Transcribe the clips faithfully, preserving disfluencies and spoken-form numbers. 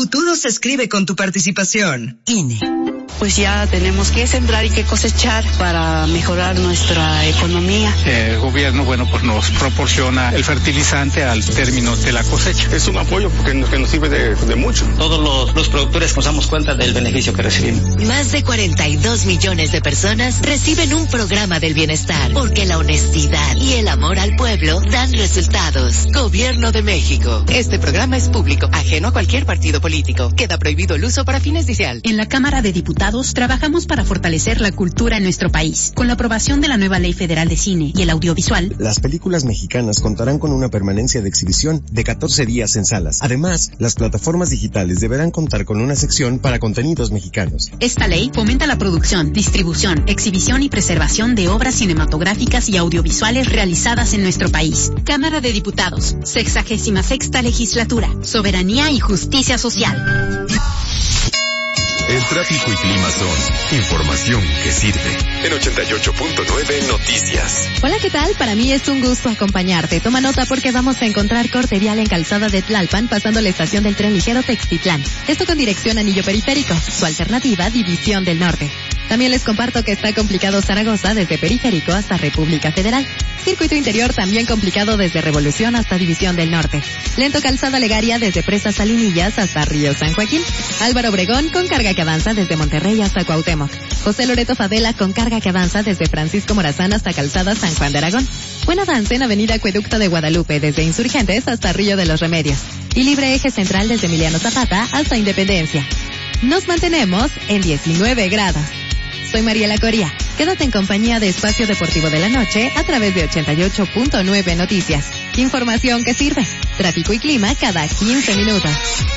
futuro se escribe con tu participación. I N E. Pues ya tenemos que sembrar y que cosechar para mejorar nuestra economía. El gobierno, bueno, pues nos proporciona el fertilizante al término de la cosecha. Es un apoyo porque nos, que nos sirve de, de mucho. Todos los, los productores nos damos cuenta del beneficio que recibimos. Más de cuarenta y dos millones de personas reciben un programa del bienestar, porque la honestidad y el amor al pueblo dan resultados. Gobierno de México. Este programa es público, ajeno a cualquier partido político. Queda prohibido el uso para fines de social. En la Cámara de Diputados trabajamos para fortalecer la cultura en nuestro país. Con la aprobación de la nueva Ley Federal de Cine y el Audiovisual, las películas mexicanas contarán con una permanencia de exhibición de catorce días en salas. Además, las plataformas digitales deberán contar con una sección para contenidos mexicanos. Esta ley fomenta la producción, distribución, exhibición y preservación de obras cinematográficas y audiovisuales realizadas en nuestro país. Cámara de Diputados, sexagésima sexta legislatura, soberanía y justicia social. El tráfico y clima son información que sirve. En ochenta y ocho punto nueve Noticias. Hola, ¿qué tal? Para mí es un gusto acompañarte. Toma nota porque vamos a encontrar corte vial en Calzada de Tlalpan, pasando la estación del tren ligero Textitlán. Esto con dirección Anillo Periférico. Su alternativa, División del Norte. También les comparto que está complicado Zaragoza desde Periférico hasta República Federal. Circuito interior también complicado desde Revolución hasta División del Norte. Lento Calzada Legaria desde Presas Salinillas hasta Río San Joaquín. Álvaro Obregón con carga que avanza desde Monterrey hasta Cuauhtémoc. José Loreto Fadela con carga que avanza desde Francisco Morazán hasta Calzada San Juan de Aragón. Buen avance en Avenida Acueducto de Guadalupe desde Insurgentes hasta Río de los Remedios. Y libre eje central desde Emiliano Zapata hasta Independencia. Nos mantenemos en diecinueve grados. Soy Mariela Coria. Quédate en compañía de Espacio Deportivo de la Noche a través de ochenta y ocho punto nueve Noticias. Información que sirve. Tráfico y clima cada quince minutos.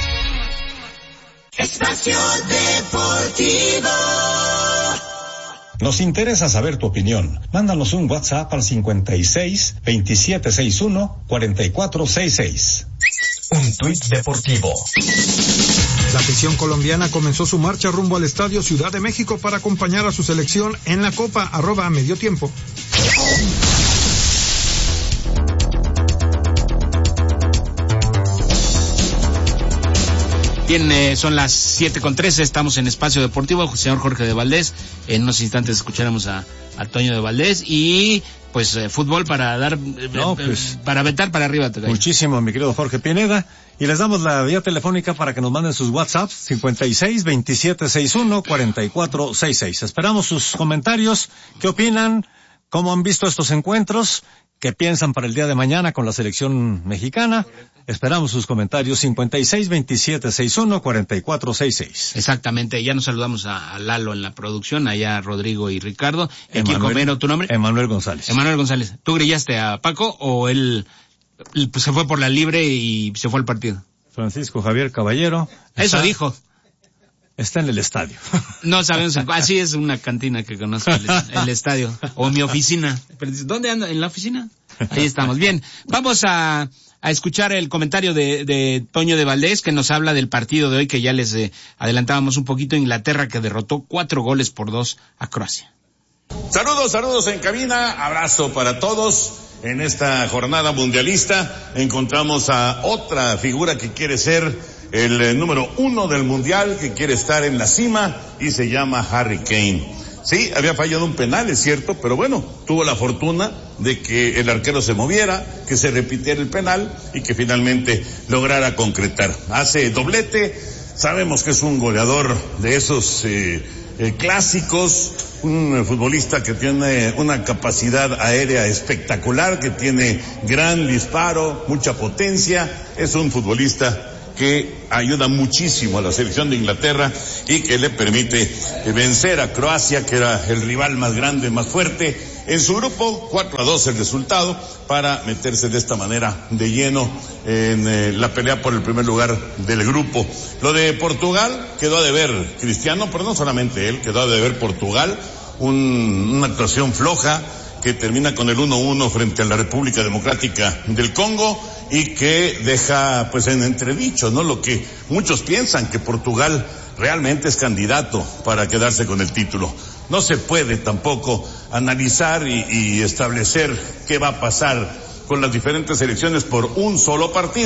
Espacio Deportivo. Nos interesa saber tu opinión. Mándanos un WhatsApp al cincuenta y seis, veintisiete sesenta y uno, cuarenta y cuatro sesenta y seis. Un tuit deportivo. La afición colombiana comenzó su marcha rumbo al Estadio Ciudad de México para acompañar a su selección en la Copa arroba medio tiempo. Bien, eh, son las siete con trece, estamos en Espacio Deportivo, señor Jorge de Valdés. En unos instantes escucharemos a, a Toño de Valdés y pues eh, fútbol para dar, eh, no, pues, para vetar para arriba. Muchísimo, mi querido Jorge Pineda. Y les damos la vía telefónica para que nos manden sus WhatsApps, cincuenta y seis, veintisiete sesenta y uno, cuarenta y cuatro sesenta y seis. Esperamos sus comentarios. ¿Qué opinan? ¿Cómo han visto estos encuentros? ¿Qué piensan para el día de mañana con la selección mexicana? Correcto. Esperamos sus comentarios, cincuenta y seis, veintisiete sesenta y uno, cuarenta y cuatro sesenta y seis. Exactamente, ya nos saludamos a, a Lalo en la producción, allá Rodrigo y Ricardo. Emanuel, ¿tu nombre? Emanuel González. Emanuel González. ¿Tú grillaste a Paco o él pues, se fue por la libre y se fue al partido? Francisco Javier Caballero. Eso está, dijo. Está en el estadio. No sabemos, así es una cantina que conozco, el, el estadio, o mi oficina. ¿Dónde anda? ¿En la oficina? Ahí estamos. Bien, vamos a, a escuchar el comentario de, de Toño de Valdés, que nos habla del partido de hoy, que ya les eh, adelantábamos un poquito. Inglaterra, que derrotó cuatro goles por dos a Croacia. Saludos, saludos en cabina, abrazo para todos. En esta jornada mundialista encontramos a otra figura que quiere ser el eh, número uno del mundial, que quiere estar en la cima, y se llama Harry Kane. Sí, había fallado un penal, es cierto, pero bueno, tuvo la fortuna de que el arquero se moviera, que se repitiera el penal y que finalmente lograra concretar. Hace doblete, sabemos que es un goleador de esos eh, eh, clásicos, un eh, futbolista que tiene una capacidad aérea espectacular, que tiene gran disparo, mucha potencia, es un futbolista que ayuda muchísimo a la selección de Inglaterra y que le permite vencer a Croacia, que era el rival más grande, más fuerte en su grupo. Cuatro a dos el resultado, para meterse de esta manera de lleno en eh, la pelea por el primer lugar del grupo. Lo de Portugal quedó a deber Cristiano, pero no solamente él, quedó a deber Portugal, un, una actuación floja que termina con el uno uno frente a la República Democrática del Congo, y que deja pues en entredicho, ¿no?, lo que muchos piensan, que Portugal realmente es candidato para quedarse con el título. No se puede tampoco analizar y, y establecer qué va a pasar con las diferentes selecciones por un solo partido,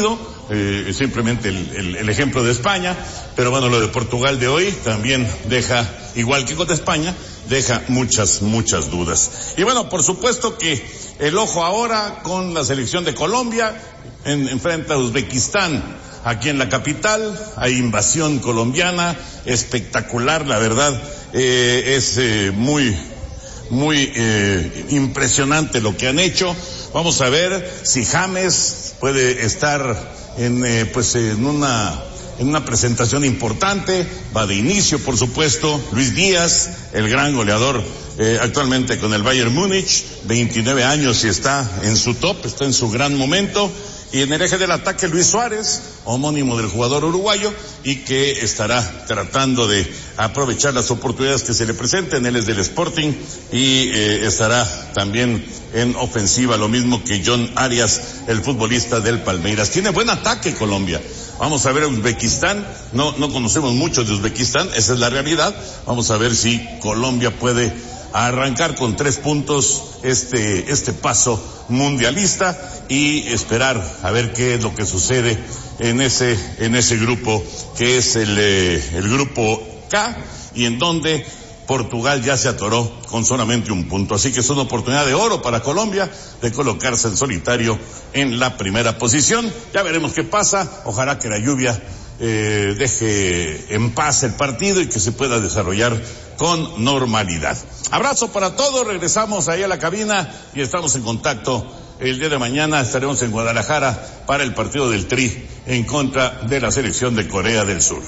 eh, simplemente el, el, el ejemplo de España, pero bueno, lo de Portugal de hoy también deja, igual que con España, deja muchas, muchas dudas. Y bueno, por supuesto que el ojo ahora con la selección de Colombia, en, enfrenta a Uzbekistán, aquí en la capital, hay invasión colombiana, espectacular, la verdad, eh, es eh, muy, muy eh, impresionante lo que han hecho. Vamos a ver si James puede estar en, eh, pues en una, en una presentación importante. Va de inicio, por supuesto, Luis Díaz, el gran goleador, eh, actualmente con el Bayern Múnich, veintinueve años y está en su top, está en su gran momento. Y en el eje del ataque Luis Suárez, homónimo del jugador uruguayo, y que estará tratando de aprovechar las oportunidades que se le presenten. Él es del Sporting y eh, estará también en ofensiva, lo mismo que John Arias, el futbolista del Palmeiras. Tiene buen ataque Colombia. Vamos a ver a Uzbekistán, no, no conocemos mucho de Uzbekistán, esa es la realidad. Vamos a ver si Colombia puede arrancar con tres puntos este, este paso mundialista y esperar a ver qué es lo que sucede en ese, en ese grupo que es el, eh, el grupo K, y en donde Portugal ya se atoró con solamente un punto. Así que es una oportunidad de oro para Colombia de colocarse en solitario en la primera posición. Ya veremos qué pasa. Ojalá que la lluvia eh, deje en paz el partido y que se pueda desarrollar con normalidad. Abrazo para todos. Regresamos ahí a la cabina y estamos en contacto. El día de mañana estaremos en Guadalajara para el partido del Tri en contra de la selección de Corea del Sur.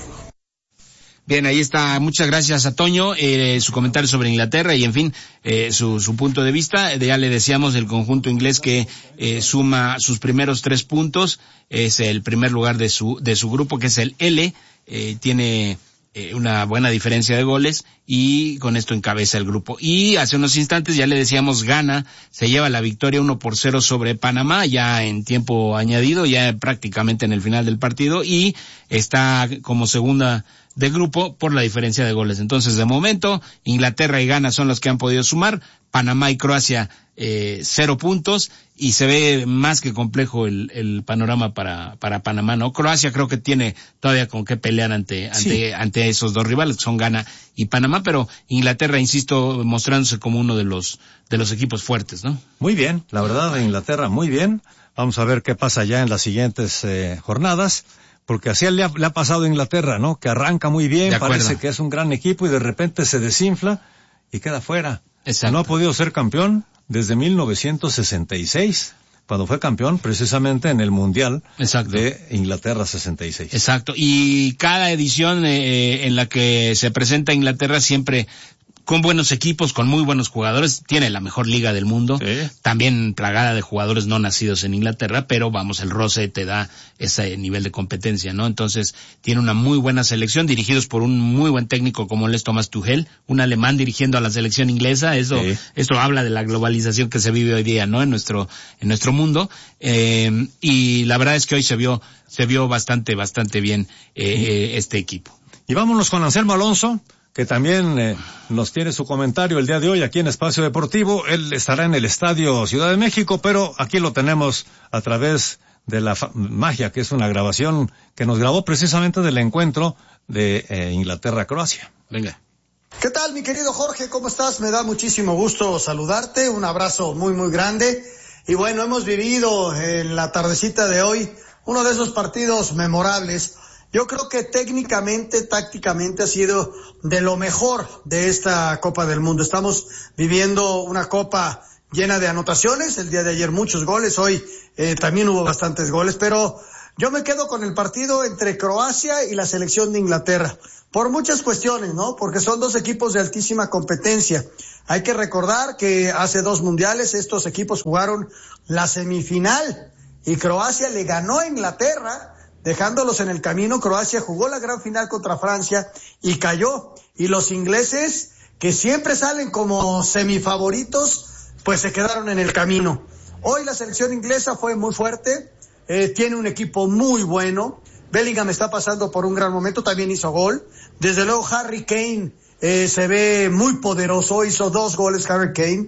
Bien, ahí está. Muchas gracias a Toño, eh, su comentario sobre Inglaterra y, en fin, eh, su, su punto de vista. Ya le decíamos del conjunto inglés que eh, suma sus primeros tres puntos. Es el primer lugar de su, de su grupo, que es el L. Eh, tiene eh, una buena diferencia de goles y con esto encabeza el grupo. Y hace unos instantes ya le decíamos, Ghana se lleva la victoria uno por cero sobre Panamá, ya en tiempo añadido, ya prácticamente en el final del partido, y está como segunda de grupo por la diferencia de goles. Entonces, de momento, Inglaterra y Ghana son los que han podido sumar, Panamá y Croacia eh, cero puntos, y se ve más que complejo el, el panorama para, para Panamá, ¿no? Croacia creo que tiene todavía con qué pelear ante, ante, sí. ante esos dos rivales, que son Ghana y Panamá, pero Inglaterra, insisto, mostrándose como uno de los, de los equipos fuertes, ¿no? Muy bien, la verdad, Inglaterra muy bien. Vamos a ver qué pasa ya en las siguientes eh, jornadas. Porque así le ha, le ha pasado a Inglaterra, ¿no? Que arranca muy bien, parece que es un gran equipo y de repente se desinfla y queda fuera. Exacto. No ha podido ser campeón desde mil novecientos sesenta y seis, cuando fue campeón precisamente en el Mundial Exacto. de Inglaterra sesenta y seis. Exacto. Y cada edición eh, en la que se presenta Inglaterra siempre con buenos equipos, con muy buenos jugadores, tiene la mejor liga del mundo, sí. También plagada de jugadores no nacidos en Inglaterra, pero vamos, el roce te da ese nivel de competencia, ¿no? Entonces, tiene una muy buena selección, dirigidos por un muy buen técnico como él es Thomas Tuchel, un alemán dirigiendo a la selección inglesa, eso, sí. Esto habla de la globalización que se vive hoy día, ¿no? En nuestro, en nuestro mundo, eh, y la verdad es que hoy se vio, se vio bastante, bastante bien, eh, sí. eh, este equipo. Y vámonos con Anselmo Alonso, que también eh, nos tiene su comentario el día de hoy aquí en Espacio Deportivo. Él estará en el Estadio Ciudad de México, pero aquí lo tenemos a través de la fa- magia, que es una grabación que nos grabó precisamente del encuentro de eh, Inglaterra-Croacia. Venga. ¿Qué tal, mi querido Jorge? ¿Cómo estás? Me da muchísimo gusto saludarte, un abrazo muy, muy grande. Y bueno, hemos vivido en la tardecita de hoy uno de esos partidos memorables. Yo creo que técnicamente, tácticamente ha sido de lo mejor de esta Copa del Mundo. Estamos viviendo una Copa llena de anotaciones. El día de ayer muchos goles, hoy eh, también hubo bastantes goles, pero yo me quedo con el partido entre Croacia y la selección de Inglaterra. Por muchas cuestiones, ¿no? Porque son dos equipos de altísima competencia. Hay que recordar que hace dos mundiales estos equipos jugaron la semifinal y Croacia le ganó a Inglaterra, dejándolos en el camino. Croacia jugó la gran final contra Francia y cayó. Y los ingleses, que siempre salen como semifavoritos, pues se quedaron en el camino. Hoy la selección inglesa fue muy fuerte, eh, tiene un equipo muy bueno. Bellingham está pasando por un gran momento, también hizo gol. Desde luego Harry Kane eh, se ve muy poderoso, hizo dos goles Harry Kane.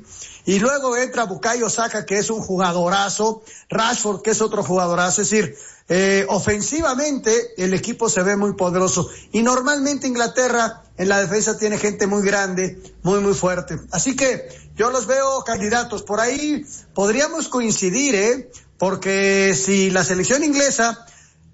y luego entra Bukayo Saka, que es un jugadorazo, Rashford, que es otro jugadorazo, es decir, eh, ofensivamente el equipo se ve muy poderoso, y normalmente Inglaterra en la defensa tiene gente muy grande, muy muy fuerte, así que yo los veo candidatos. Por ahí podríamos coincidir, eh, porque si la selección inglesa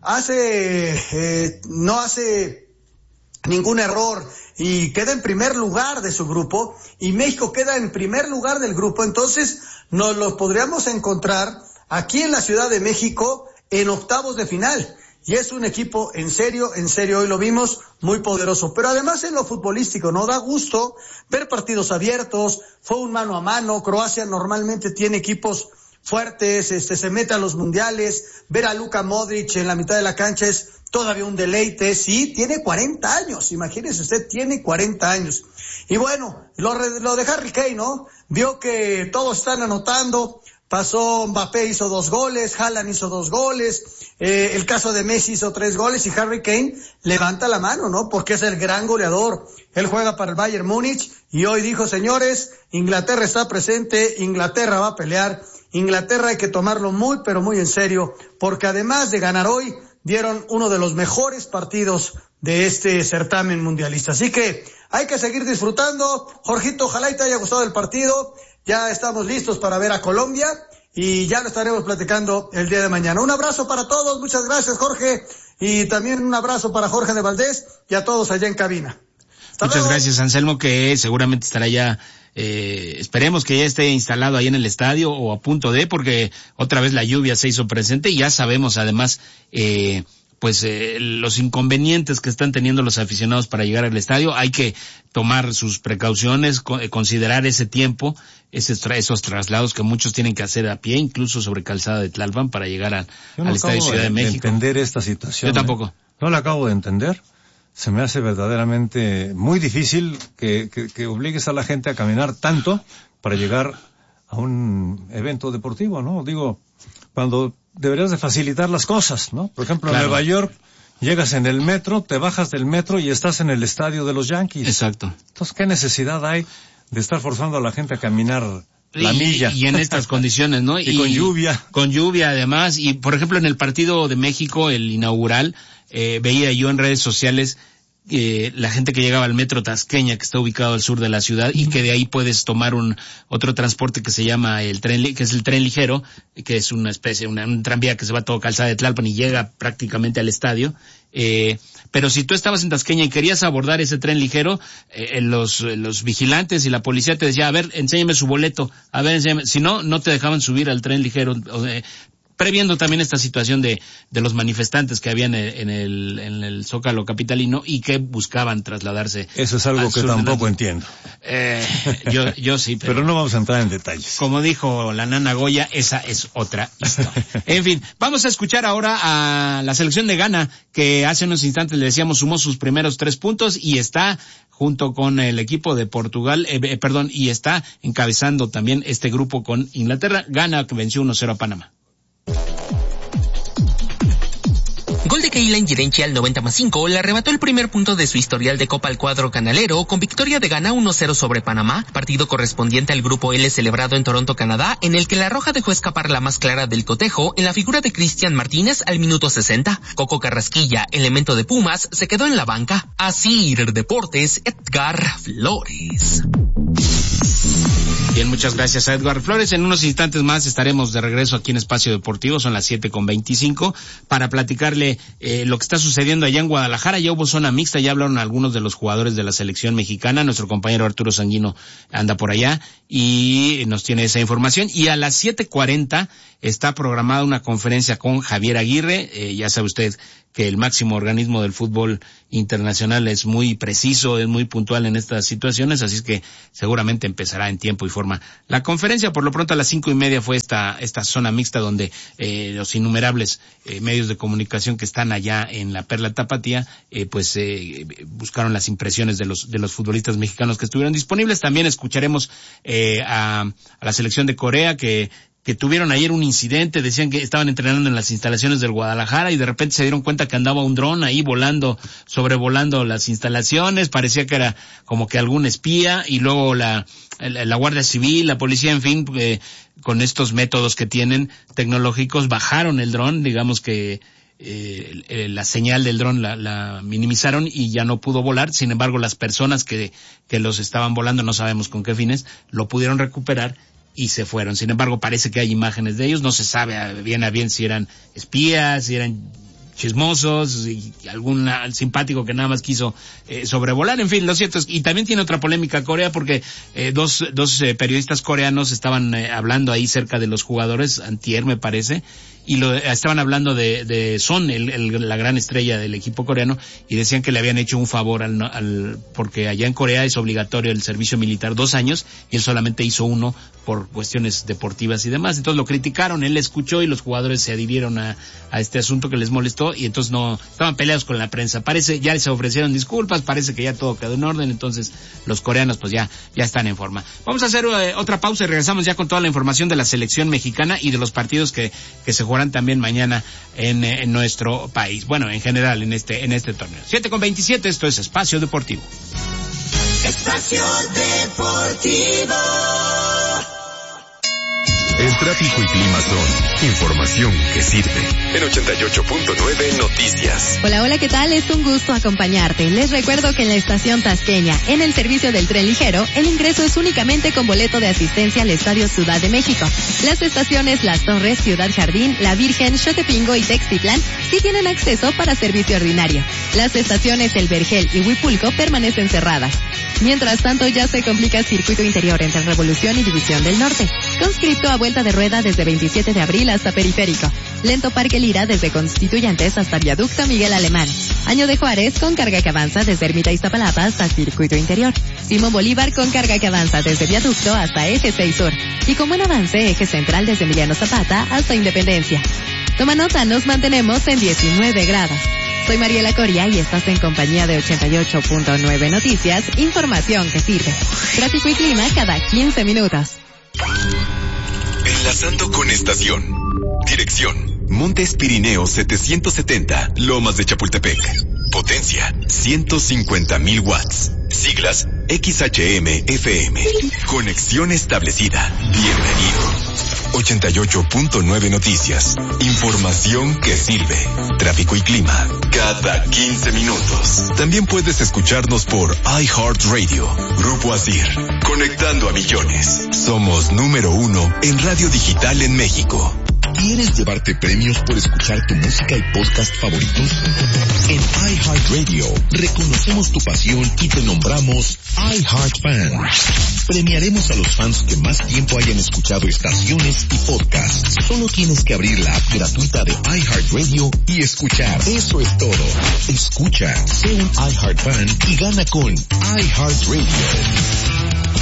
hace, eh, no hace ningún error y queda en primer lugar de su grupo, y México queda en primer lugar del grupo, entonces nos los podríamos encontrar aquí en la Ciudad de México en octavos de final, y es un equipo en serio, en serio, hoy lo vimos, muy poderoso, pero además en lo futbolístico, ¿no? Da gusto ver partidos abiertos, fue un mano a mano, Croacia normalmente tiene equipos fuertes, este, se mete a los mundiales, ver a Luka Modric en la mitad de la cancha es todavía un deleite, sí, tiene cuarenta años, imagínese usted, tiene cuarenta años. Y bueno, lo, lo de Harry Kane, ¿no? Vio que todos están anotando, pasó Mbappé, hizo dos goles, Haaland hizo dos goles, eh, el caso de Messi hizo tres goles, y Harry Kane levanta la mano, ¿no? Porque es el gran goleador. Él juega para el Bayern Múnich, y hoy dijo, señores, Inglaterra está presente, Inglaterra va a pelear, Inglaterra hay que tomarlo muy, pero muy en serio, porque además de ganar hoy, dieron uno de los mejores partidos de este certamen mundialista. Así que hay que seguir disfrutando. Jorgito, ojalá y te haya gustado el partido. Ya estamos listos para ver a Colombia y ya lo estaremos platicando el día de mañana. Un abrazo para todos, muchas gracias, Jorge, y también un abrazo para Jorge de Valdés y a todos allá en cabina. Hasta Muchas luego. gracias, Anselmo, que seguramente estará ya, eh, esperemos que ya esté instalado ahí en el estadio o a punto de, porque otra vez la lluvia se hizo presente y ya sabemos además, eh, pues eh, los inconvenientes que están teniendo los aficionados para llegar al estadio. Hay que tomar sus precauciones, co- eh, considerar ese tiempo, esos, tra- esos traslados que muchos tienen que hacer a pie, incluso sobre calzada de Tlalpan, para llegar a, Yo no al estadio acabo Ciudad de, de México. entender esta situación. Yo tampoco. ¿eh? No la acabo de entender. Se me hace verdaderamente muy difícil que, que, que obligues a la gente a caminar tanto para llegar a un evento deportivo, ¿no? Digo, cuando deberías de facilitar las cosas, ¿no? Por ejemplo, Claro. en Nueva York, llegas en el metro, te bajas del metro y estás en el estadio de los Yankees. Exacto. Entonces, ¿qué necesidad hay de estar forzando a la gente a caminar la y, milla? Y en estas condiciones, ¿no? Y, y con lluvia. Con lluvia, además. Y, por ejemplo, en el partido de México, el inaugural, eh, veía yo en redes sociales eh, la gente que llegaba al metro Tasqueña, que está ubicado al sur de la ciudad, y que de ahí puedes tomar un otro transporte que se llama el tren, li- que es el tren ligero, que es una especie, una, un tranvía que se va todo calzada de Tlalpan y llega prácticamente al estadio. Eh, pero si tú estabas en Tasqueña y querías abordar ese tren ligero, eh, los, los vigilantes y la policía te decía, a ver, enséñame su boleto, a ver, enséñame. Si no, no te dejaban subir al tren ligero, o, eh, previendo también esta situación de, de los manifestantes que habían en el, en el Zócalo capitalino y que buscaban trasladarse. Eso es algo que tampoco entiendo. Eh, yo, yo sí, pero, pero no vamos a entrar en detalles. Como dijo la nana Goya, esa es otra historia. En fin, vamos a escuchar ahora a la selección de Ghana, que hace unos instantes le decíamos sumó sus primeros tres puntos y está junto con el equipo de Portugal, eh, eh, perdón, y está encabezando también este grupo con Inglaterra. Ghana que venció uno cero a Panamá. Gol de Keilan Yirenchi al noventa más cinco le arrebató el primer punto de su historial de Copa al cuadro canalero con victoria de Ghana uno cero sobre Panamá, partido correspondiente al Grupo L celebrado en Toronto, Canadá, en el que la Roja dejó escapar la más clara del cotejo en la figura de Cristian Martínez al minuto sesenta. Coco Carrasquilla, elemento de Pumas, se quedó en la banca. Asir Deportes, Edgar Flores. Bien, muchas gracias a Edgar Flores. En unos instantes más estaremos de regreso aquí en Espacio Deportivo, son las siete con veinticinco, para platicarle eh, lo que está sucediendo allá en Guadalajara. Ya hubo zona mixta, ya hablaron algunos de los jugadores de la selección mexicana. Nuestro compañero Arturo Sanguino anda por allá y nos tiene esa información. Y a las siete cuarenta está programada una conferencia con Javier Aguirre. Eh, ya sabe usted que el máximo organismo del fútbol internacional es muy preciso, es muy puntual en estas situaciones, así es que seguramente empezará en tiempo y forma la conferencia. Por lo pronto a las cinco y media fue esta esta zona mixta donde eh, los innumerables eh, medios de comunicación que están allá en la Perla Tapatía, eh, pues eh, buscaron las impresiones de los de los futbolistas mexicanos que estuvieron disponibles. También escucharemos eh, a, a la selección de Corea que que tuvieron ayer un incidente, decían que estaban entrenando en las instalaciones del Guadalajara y de repente se dieron cuenta que andaba un dron ahí volando, sobrevolando las instalaciones, parecía que era como que algún espía, y luego la, la, la Guardia Civil, la policía, en fin, eh, con estos métodos que tienen tecnológicos, bajaron el dron, digamos que eh, eh, la señal del dron la, la minimizaron y ya no pudo volar. Sin embargo, las personas que, que los estaban volando, no sabemos con qué fines, lo pudieron recuperar y se fueron. Sin embargo, parece que hay imágenes de ellos, no se sabe bien a bien si eran espías, si eran chismosos, y algún simpático que nada más quiso eh, sobrevolar. En fin, lo cierto es, y también tiene otra polémica Corea, porque eh, dos dos eh, periodistas coreanos estaban eh, hablando ahí cerca de los jugadores, antier me parece, y lo estaban hablando de, de Son, el, el, la gran estrella del equipo coreano, y decían que le habían hecho un favor al, al, porque allá en Corea es obligatorio el servicio militar dos años, y él solamente hizo uno por cuestiones deportivas y demás. Entonces lo criticaron, él escuchó y los jugadores se adhirieron a, a este asunto que les molestó, y entonces no, estaban peleados con la prensa. Parece, ya se ofrecieron disculpas, parece que ya todo quedó en orden, entonces los coreanos pues ya, ya están en forma. Vamos a hacer eh, otra pausa y regresamos ya con toda la información de la selección mexicana y de los partidos que, que se jugarán también mañana en, en nuestro país. Bueno, en general en este, en este torneo. siete con veintisiete, esto es Espacio Deportivo. Espacio Deportivo. El tráfico y clima son información que sirve. En ochenta y ocho punto nueve Noticias. Hola, hola, ¿qué tal? Es un gusto acompañarte. Les recuerdo que en la estación Tasqueña, en el servicio del tren ligero, el ingreso es únicamente con boleto de asistencia al Estadio Ciudad de México. Las estaciones Las Torres, Ciudad Jardín, La Virgen, Xotepingo y Textitlán sí tienen acceso para servicio ordinario. Las estaciones El Vergel y Huipulco permanecen cerradas. Mientras tanto, ya se complica el circuito interior entre Revolución y División del Norte. Conscripto a vuelta de rueda desde veintisiete de abril hasta Periférico. Lento Parque Lira desde Constituyentes hasta Viaducto Miguel Alemán. Año de Juárez con carga que avanza desde Ermita Iztapalapa hasta Circuito Interior. Simón Bolívar con carga que avanza desde Viaducto hasta Eje seis Sur. Y con buen avance Eje Central desde Emiliano Zapata hasta Independencia. Toma nota, nos mantenemos en diecinueve grados. Soy Mariela Coria y estás en compañía de ochenta y ocho punto nueve Noticias, información que sirve. Tráfico y clima cada quince minutos. Enlazando con estación. Dirección: Montes Pirineos setecientos setenta, Lomas de Chapultepec. Potencia: ciento cincuenta mil watts. Siglas: X H M F M. Conexión establecida. Bienvenido. ochenta y ocho punto nueve Noticias. Información que sirve. Tráfico y clima cada quince minutos. También puedes escucharnos por iHeartRadio. Grupo Asir. Conectando a millones. Somos número uno en radio digital en México. ¿Quieres llevarte premios por escuchar tu música y podcast favoritos? En iHeartRadio reconocemos tu pasión y te nombramos iHeartFan. Premiaremos a los fans que más tiempo hayan escuchado estaciones y podcasts. Solo tienes que abrir la app gratuita de iHeartRadio y escuchar. Eso es todo. Escucha, sé un iHeartFan y gana con iHeartRadio.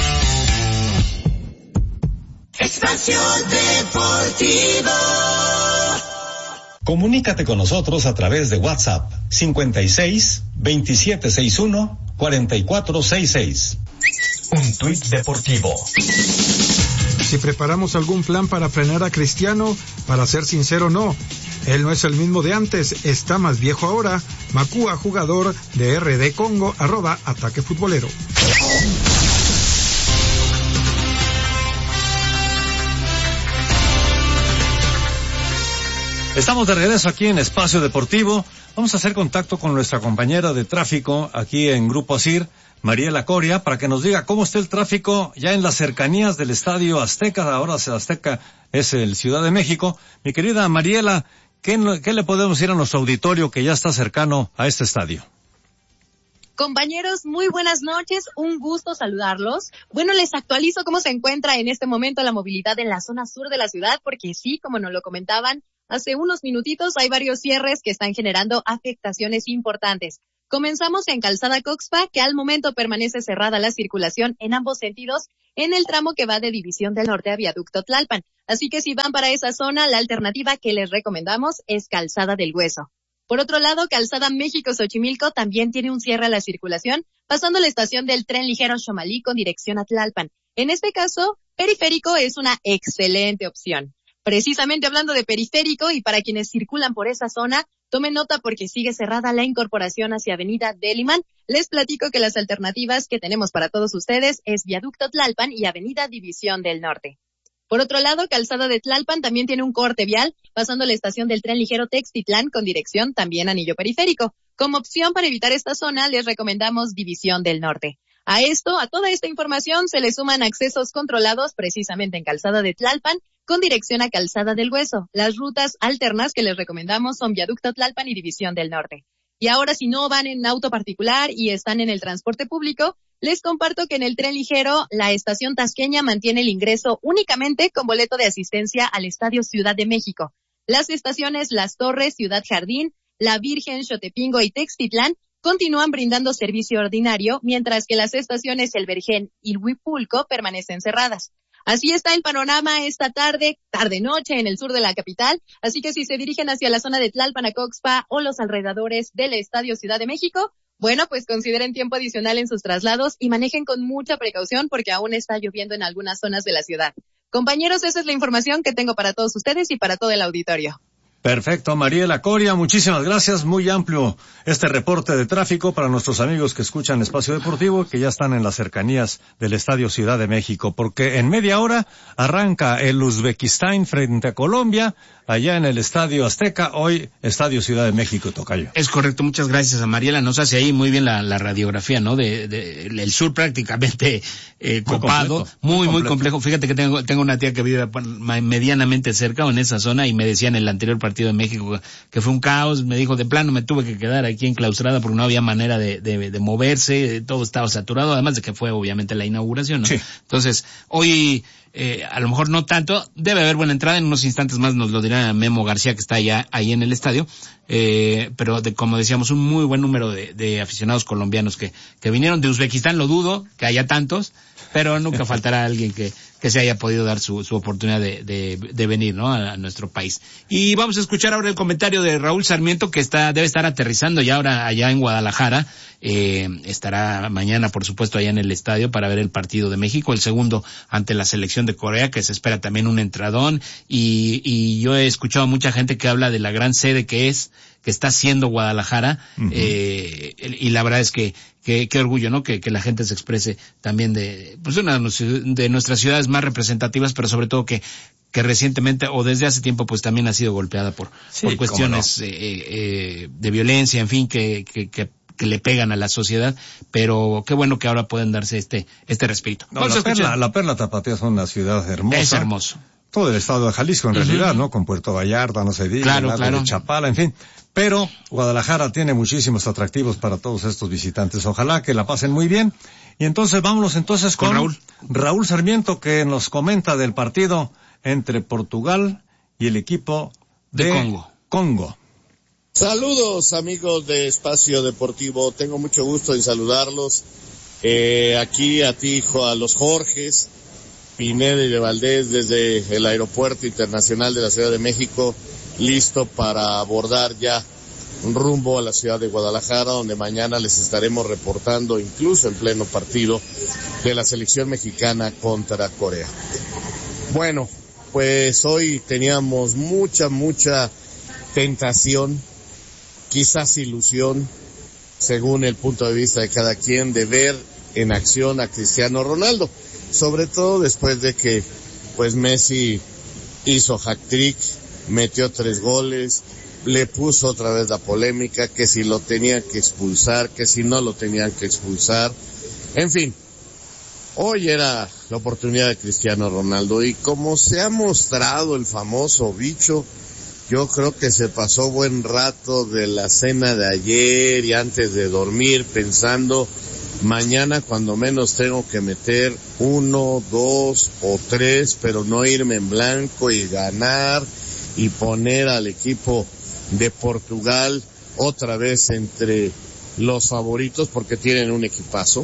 Espacio Deportivo. Comunícate con nosotros a través de WhatsApp cincuenta y seis, veintisiete sesenta y uno, cuarenta y cuatro sesenta y seis. Un tuit deportivo. Si preparamos algún plan para frenar a Cristiano, para ser sincero, no. Él no es el mismo de antes, está más viejo ahora. Macúa, jugador de R D Congo, arroba Ataque Futbolero. Estamos de regreso aquí en Espacio Deportivo. Vamos a hacer contacto con nuestra compañera de tráfico aquí en Grupo Asir, Mariela Coria, para que nos diga cómo está el tráfico ya en las cercanías del Estadio Azteca. Ahora Azteca es el Ciudad de México. Mi querida Mariela, ¿qué, qué le podemos decir a nuestro auditorio que ya está cercano a este estadio? Compañeros, muy buenas noches, un gusto saludarlos. Bueno, les actualizo cómo se encuentra en este momento la movilidad en la zona sur de la ciudad, porque sí, como nos lo comentaban hace unos minutitos, hay varios cierres que están generando afectaciones importantes. Comenzamos en Calzada Coxpa, que al momento permanece cerrada la circulación en ambos sentidos en el tramo que va de División del Norte a Viaducto Tlalpan. Así que si van para esa zona, la alternativa que les recomendamos es Calzada del Hueso. Por otro lado, Calzada México-Xochimilco también tiene un cierre a la circulación, pasando la estación del tren ligero Xomalí con dirección a Tlalpan. En este caso, Periférico es una excelente opción. Precisamente hablando de periférico y para quienes circulan por esa zona, tomen nota porque sigue cerrada la incorporación hacia Avenida Deliman. Les platico que las alternativas que tenemos para todos ustedes es Viaducto Tlalpan y Avenida División del Norte. Por otro lado, Calzada de Tlalpan también tiene un corte vial, pasando la estación del tren ligero Textitlán con dirección también anillo periférico. Como opción para evitar esta zona, les recomendamos División del Norte. A esto, a toda esta información, se le suman accesos controlados precisamente en Calzada de Tlalpan con dirección a Calzada del Hueso. Las rutas alternas que les recomendamos son Viaducto Tlalpan y División del Norte. Y ahora, si no van en auto particular y están en el transporte público, les comparto que en el tren ligero, la estación tasqueña mantiene el ingreso únicamente con boleto de asistencia al Estadio Ciudad de México. Las estaciones Las Torres, Ciudad Jardín, La Virgen, Xotepingo y Textitlán continúan brindando servicio ordinario, mientras que las estaciones El Vergel y Huipulco permanecen cerradas. Así está el panorama esta tarde, tarde-noche en el sur de la capital, así que si se dirigen hacia la zona de Tlalpan, Acoxpa o los alrededores del Estadio Ciudad de México, bueno, pues consideren tiempo adicional en sus traslados y manejen con mucha precaución porque aún está lloviendo en algunas zonas de la ciudad. Compañeros, esa es la información que tengo para todos ustedes y para todo el auditorio. Perfecto, Mariela Coria, muchísimas gracias. Muy amplio este reporte de tráfico para nuestros amigos que escuchan Espacio Deportivo y que ya están en las cercanías del Estadio Ciudad de México, porque en media hora arranca el Uzbekistán frente a Colombia, allá en el Estadio Azteca, hoy Estadio Ciudad de México, tocayo. Es correcto, muchas gracias a Mariela, nos hace ahí muy bien la, la radiografía, ¿no? De, de, el sur prácticamente eh, copado, completo, muy, muy, muy complejo. Fíjate que tengo, tengo una tía que vive medianamente cerca o en esa zona y me decía en el anterior partido de México que fue un caos, me dijo de plano me tuve que quedar aquí enclaustrada porque no había manera de, de, de moverse, todo estaba saturado, además de que fue obviamente la inauguración, ¿no? Sí. Entonces, hoy eh, a lo mejor no tanto, debe haber buena entrada, en unos instantes más nos lo dirá Memo García que está allá ahí en el estadio, eh, pero de, como decíamos, un muy buen número de, de aficionados colombianos que, que vinieron de Uzbekistán, lo dudo que haya tantos, pero nunca faltará alguien que que se haya podido dar su, su oportunidad de, de, de venir, ¿no? A, a nuestro país. Y vamos a escuchar ahora el comentario de Raúl Sarmiento, que está, debe estar aterrizando ya ahora allá en Guadalajara, eh, estará mañana, por supuesto, allá en el estadio para ver el partido de México, el segundo ante la selección de Corea, que se espera también un entradón, y, y yo he escuchado a mucha gente que habla de la gran sede que es, que está haciendo Guadalajara, uh-huh. eh, y la verdad es que Qué, qué orgullo, ¿no? Que, que la gente se exprese también de, pues una de nuestras ciudades más representativas, pero sobre todo que, que recientemente o desde hace tiempo pues también ha sido golpeada por, sí, por cuestiones, no. eh, eh, de violencia, en fin, que, que, que, que le pegan a la sociedad, pero qué bueno que ahora pueden darse este, este respiro. No, la, perla, la Perla Tapatía es una ciudad hermosa. Es hermoso. Todo el estado de Jalisco en uh-huh. realidad, ¿no? Con Puerto Vallarta, no se diga, claro, claro. de Chapala, en fin. Pero Guadalajara tiene muchísimos atractivos para todos estos visitantes. Ojalá que la pasen muy bien. Y entonces vámonos entonces con, con Raúl. Raúl Sarmiento, que nos comenta del partido entre Portugal y el equipo de, de Congo. Congo. Saludos amigos de Espacio Deportivo. Tengo mucho gusto en saludarlos. Eh, aquí a ti, hijo, a los Jorges, Pineda y de Valdés desde el Aeropuerto Internacional de la Ciudad de México, listo para abordar ya un rumbo a la ciudad de Guadalajara, donde mañana les estaremos reportando, incluso en pleno partido, de la selección mexicana contra Corea. Bueno, pues hoy teníamos mucha, mucha tentación, quizás ilusión, según el punto de vista de cada quien, de ver en acción a Cristiano Ronaldo, sobre todo después de que pues Messi hizo hat-trick, metió tres goles, le puso otra vez la polémica, que si lo tenían que expulsar, que si no lo tenían que expulsar, en fin. Hoy era la oportunidad de Cristiano Ronaldo y como se ha mostrado el famoso bicho, yo creo que se pasó buen rato de la cena de ayer y antes de dormir pensando, mañana cuando menos tengo que meter uno, dos o tres, pero no irme en blanco y ganar y poner al equipo de Portugal otra vez entre los favoritos porque tienen un equipazo.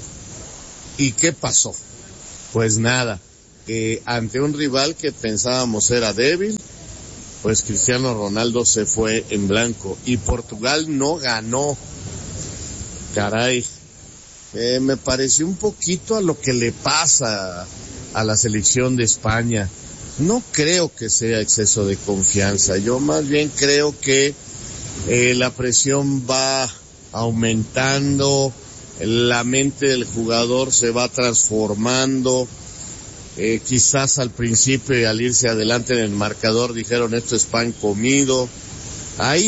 ¿Y qué pasó? Pues nada, eh, ante un rival que pensábamos era débil, pues Cristiano Ronaldo se fue en blanco y Portugal no ganó. Caray, eh, me pareció un poquito a lo que le pasa a la selección de España. No creo que sea exceso de confianza, yo más bien creo que eh, la presión va aumentando, la mente del jugador se va transformando, eh, quizás al principio al irse adelante en el marcador dijeron esto es pan comido, ahí